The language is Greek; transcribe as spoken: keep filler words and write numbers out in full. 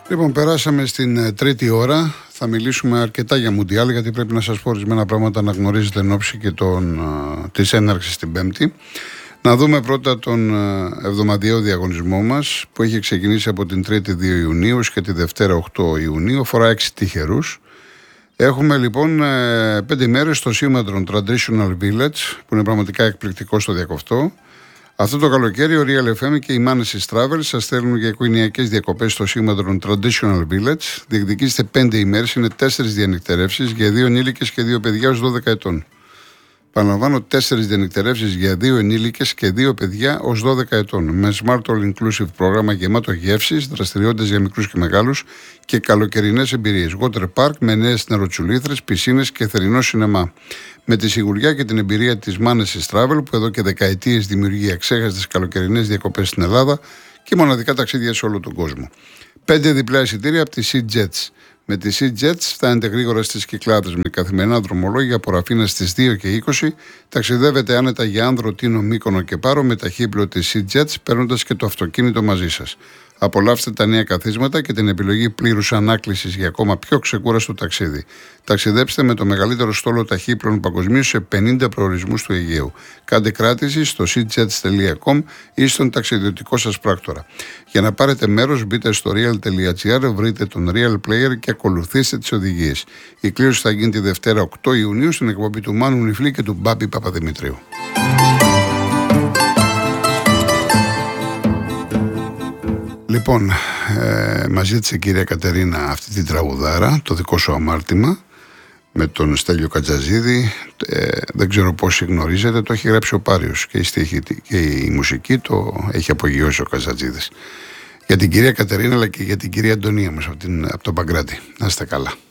Λοιπόν, περάσαμε στην τρίτη ώρα. Θα μιλήσουμε αρκετά για Μουντιάλ, γιατί πρέπει να σας πω ορισμένα πράγματα να γνωρίζετε εν ώψη και των, της έναρξης την Πέμπτη. Να δούμε πρώτα τον εβδομαδιαίο διαγωνισμό μας, που έχει ξεκινήσει από την Τρίτη δύο Ιουνίου και τη Δευτέρα οκτώ Ιουνίου. Αφορά έξι τυχερούς. Έχουμε λοιπόν πέντε μέρες στο Σήμαντρον Traditional Village, που είναι πραγματικά εκπληκτικό στο διακοφτό. Αυτό το καλοκαίρι ο Real εφ εμ και η Manesis Travel σας στέλνουν για οικογενειακές διακοπές στο Σήμαντρον Traditional Village. Διεκδικήστε πέντε ημέρες, είναι τέσσερις διανυκτερεύσεις για δύο ενήλικες και δύο παιδιά ως δώδεκα ετών. Παραλαμβάνω, τέσσερις διανυκτερεύσεις για δύο ενήλικες και δύο παιδιά ως δώδεκα ετών. Με Smart All Inclusive πρόγραμμα γεμάτο γεύσεις, δραστηριότητες για μικρούς και μεγάλους και καλοκαιρινές εμπειρίες. Water Park με νέες νεροτσουλήθρες, πισίνες και θερινό σινεμά. Με τη σιγουριά και την εμπειρία της Manesis Travel, που εδώ και δεκαετίες δημιουργεί αξέχαστες καλοκαιρινές διακοπές στην Ελλάδα και μοναδικά ταξίδια σε όλο τον κόσμο. Πέντε διπλά εισιτήρια από τη SeaJets. Με τη SeaJets φτάνετε γρήγορα στις Κυκλάδες με καθημερινά δρομολόγια από Ραφίνα στις δύο και είκοσι. Ταξιδεύετε άνετα για Άνδρο, Τίνο, Μύκονο και Πάρο με ταχύπλο της SeaJets, παίρνοντας και το αυτοκίνητο μαζί σας. Απολαύστε τα νέα καθίσματα και την επιλογή πλήρους ανάκλησης για ακόμα πιο ξεκούραστο ταξίδι. Ταξιδέψτε με το μεγαλύτερο στόλο ταχύπλων παγκοσμίως σε πενήντα προορισμούς του Αιγαίου. Κάντε κράτηση στο seajets τελεία com ή στον ταξιδιωτικό σας πράκτορα. Για να πάρετε μέρος, μπείτε στο real τελεία gr, βρείτε τον Real Player και ακολουθήστε τις οδηγίες. Η κλήρωση θα γίνει τη Δευτέρα οκτώ Ιουνίου στην εκπομπή του Μάνου Νιφλή και του Μπάμπη Παπαδημητρίου. Λοιπόν, ε, μας ζήτησε η κυρία Κατερίνα αυτή την τραγουδάρα, το δικό σου αμάρτημα, με τον Στέλιο Κατζαζίδη. Ε, δεν ξέρω πόσοι γνωρίζετε, το έχει γράψει ο Πάριος και η, στίχη, και η μουσική το έχει απογειώσει ο Κατζαζίδης. Για την κυρία Κατερίνα αλλά και για την κυρία Αντωνία μας από, την, από τον Παγκράτη. Να είστε καλά.